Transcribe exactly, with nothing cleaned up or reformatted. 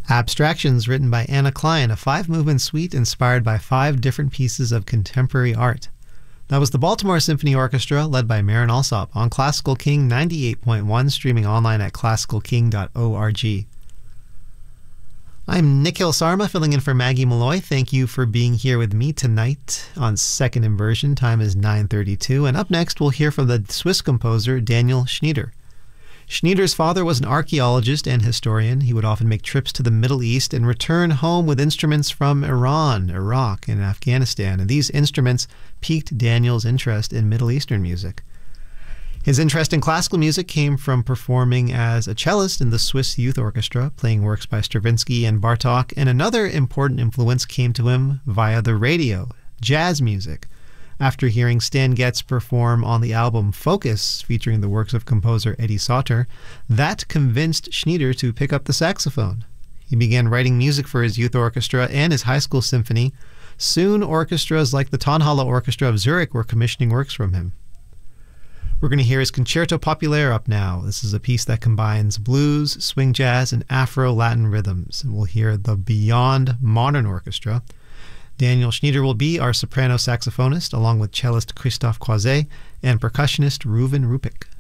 Abstractions, written by Anna Klein, a five-movement suite inspired by five different pieces of contemporary art. That was the Baltimore Symphony Orchestra, led by Marin Alsop, on Classical King ninety-eight point one, streaming online at classical king dot org. I'm Nikhil Sarma, filling in for Maggie Malloy. Thank you for being here with me tonight on Second Inversion. Time is nine thirty-two, and up next we'll hear from the Swiss composer Daniel Schnyder. Schnyder's father was an archaeologist and historian. He would often make trips to the Middle East and return home with instruments from Iran, Iraq, and Afghanistan, and these instruments piqued Daniel's interest in Middle Eastern music. His interest in classical music came from performing as a cellist in the Swiss Youth Orchestra, playing works by Stravinsky and Bartók, and another important influence came to him via the radio, jazz music. After hearing Stan Getz perform on the album Focus, featuring the works of composer Eddie Sauter, that convinced Schnyder to pick up the saxophone. He began writing music for his youth orchestra and his high school symphony. Soon, orchestras like the Tonhalle Orchestra of Zurich were commissioning works from him. We're going to hear his Concerto Populaire up now. This is a piece that combines blues, swing jazz, and Afro-Latin rhythms. And we'll hear the Beyond Modern Orchestra. Daniel Schnyder will be our soprano saxophonist, along with cellist Christophe Croiset and percussionist Reuven Rupik.